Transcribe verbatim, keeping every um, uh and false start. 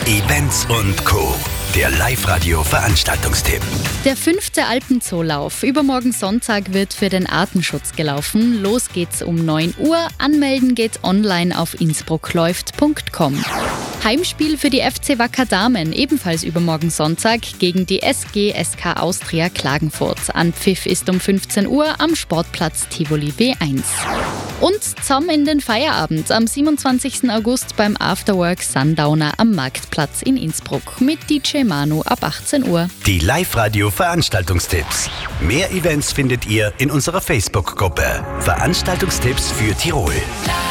Events und Co. Der Live-Radio-Veranstaltungstipp. Der fünfte Alpenzoolauf. Übermorgen Sonntag wird für den Artenschutz gelaufen. Los geht's um neun Uhr. Anmelden geht online auf innsbruckläuft punkt com. Heimspiel für die F C Wacker Damen, ebenfalls übermorgen Sonntag gegen die S G S K Austria Klagenfurt. Anpfiff ist um fünfzehn Uhr am Sportplatz Tivoli W eins. Und zusammen in den Feierabend am siebenundzwanzigsten August beim Afterwork Sundowner am Marktplatz in Innsbruck mit D J Manu ab achtzehn Uhr. Die Live-Radio-Veranstaltungstipps. Mehr Events findet ihr in unserer Facebook-Gruppe. Veranstaltungstipps für Tirol.